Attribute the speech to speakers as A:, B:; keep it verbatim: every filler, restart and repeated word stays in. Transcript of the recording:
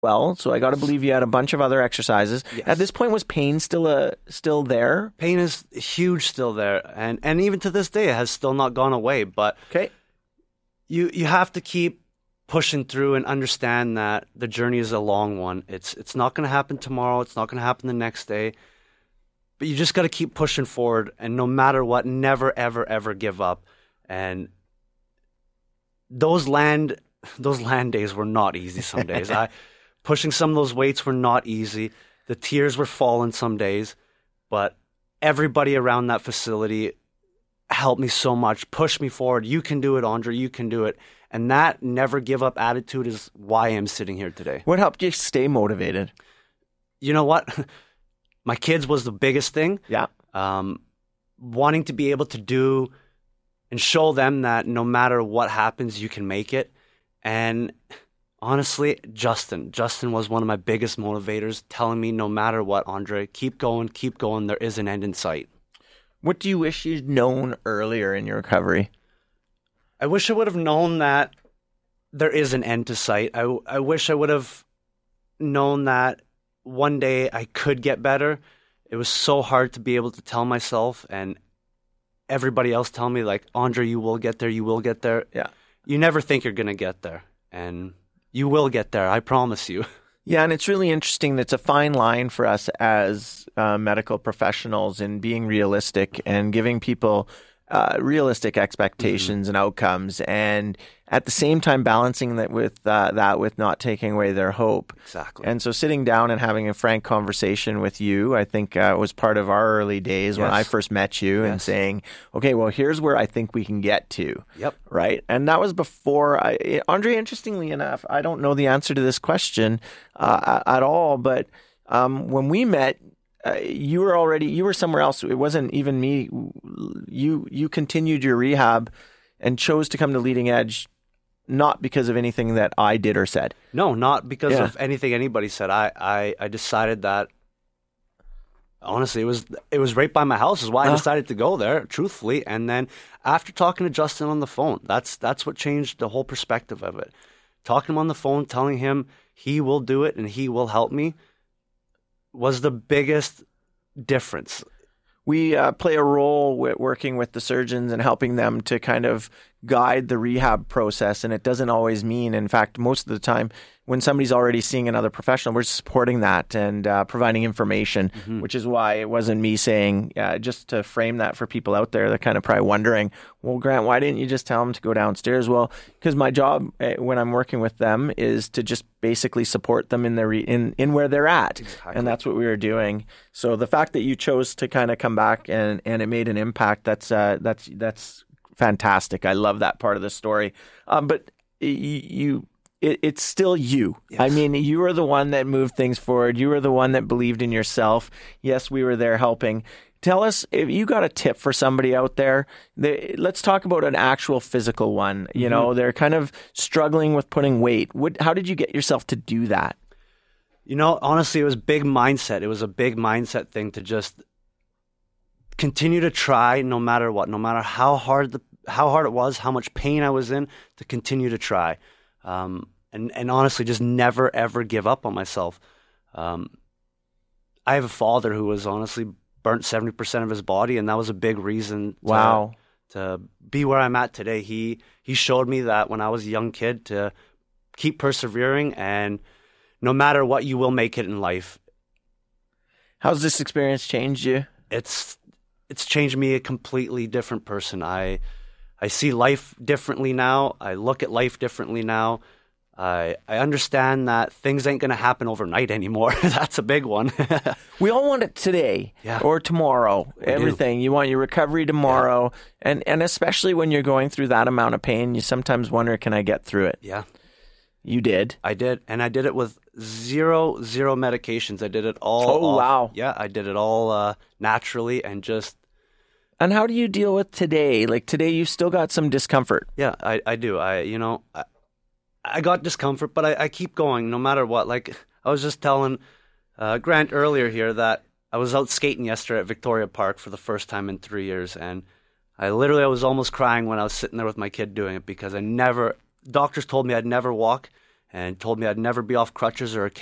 A: well, so I got to believe you had a bunch of other exercises.
B: Yes.
A: At this point, was pain still a, still there?
B: Pain is huge still there, and and even to this day, it has still not gone away. But
A: Okay.
B: you you have to keep pushing through and understand that the journey is a long one. It's it's not going to happen tomorrow. It's not going to happen the next day. But you just got to keep pushing forward, and no matter what, never, ever, ever give up. And those land those land days were not easy. Some days, I pushing some of those weights were not easy. The tears were falling some days, but everybody around that facility helped me so much, pushed me forward. You can do it, Andre. You can do it. And that never give up attitude is why I'm sitting here today.
A: What helped you stay motivated?
B: You know what? My kids was the biggest thing.
A: Yeah.
B: Um, wanting to be able to do and show them that no matter what happens, you can make it. And honestly, Justin. Justin was one of my biggest motivators, telling me no matter what, Andre, keep going, keep going. There is an end in sight.
A: What do you wish you'd known earlier in your recovery?
B: I wish I would have known that there is an end to sight. I, I wish I would have known that one day I could get better. It was so hard to be able to tell myself and everybody else tell me, like, Andre, you will get there, you will get there.
A: Yeah.
B: You never think you're going to get there. And you will get there, I promise you.
A: Yeah, and it's really interesting. It's a fine line for us as uh, medical professionals in being realistic and giving people uh, realistic expectations mm-hmm. and outcomes, and at the same time balancing that with uh, that with not taking away their hope.
B: Exactly.
A: And so sitting down and having a frank conversation with you, I think uh, was part of our early days yes. when I first met you, yes. and saying, okay, well, here's where I think we can get to.
B: Yep.
A: Right? And that was before, I, Andre, interestingly enough, I don't know the answer to this question uh, at all, but um, when we met, Uh, you were already, you were somewhere else. It wasn't even me. You you continued your rehab and chose to come to Leading Edge, not because of anything that I did or said.
B: No, not because
A: Yeah.
B: of anything anybody said. I, I, I decided that, honestly, it was it was right by my house is why I
A: Uh.
B: decided to go there, truthfully. And then after talking to Justin on the phone, that's that's what changed the whole perspective of it. Talking to him on the phone, telling him he will do it and he will help me, was the biggest difference.
A: We uh, play a role with working with the surgeons and helping them to kind of guide the rehab process. And it doesn't always mean, in fact, most of the time, when somebody's already seeing another professional, we're supporting that and uh, providing information, mm-hmm. which is why it wasn't me saying, uh, just to frame that for people out there, they're kind of probably wondering, well, Grant, why didn't you just tell them to go downstairs? Well, because my job uh, when I'm working with them is to just basically support them in their re- in, in where they're at. Exactly. And that's what we were doing. So the fact that you chose to kind of come back and, and it made an impact, that's uh, that's that's fantastic. I love that part of the story. Um, but you, you it, it's still you. Yes. I mean, you were the one that moved things forward. You were the one that believed in yourself. Yes, we were there helping. Tell us if you got a tip for somebody out there. They, let's talk about an actual physical one. You mm-hmm. know, they're kind of struggling with putting weight. What, how did you get yourself to do that?
B: You know, honestly, it was big mindset. It was a big mindset thing to just continue to try no matter what, no matter how hard the how hard it was, how much pain I was in, to continue to try. Um, and, and honestly, just never, ever give up on myself. Um, I have a father who was honestly burnt seventy percent of his body, and that was a big reason to,
A: wow.
B: to be where I'm at today. He he showed me that when I was a young kid to keep persevering, and no matter what, you will make it in life.
A: How's this experience changed you?
B: It's it's changed me a completely different person. I I see life differently now. I look at life differently now. I I understand that things ain't going to happen overnight anymore. That's a big one.
A: We all want it today
B: yeah.
A: or tomorrow.
B: We
A: Everything.
B: do.
A: You want your recovery tomorrow.
B: Yeah.
A: And, and especially when you're going through that amount of pain, you sometimes wonder, can I get through it?
B: Yeah.
A: You did?
B: I did. And I did it with zero, zero medications. I did it all.
A: Oh,
B: off.
A: wow.
B: Yeah, I did it all uh, naturally and just...
A: And how do you deal with today? Like today, you've still got some discomfort.
B: Yeah, I, I do. I, you know, I, I got discomfort, but I, I keep going no matter what. Like I was just telling uh, Grant earlier here that I was out skating yesterday at Victoria Park for the first time in three years. And I literally, I was almost crying when I was sitting there with my kid doing it because I never, doctors told me I'd never walk and told me I'd never be off crutches or a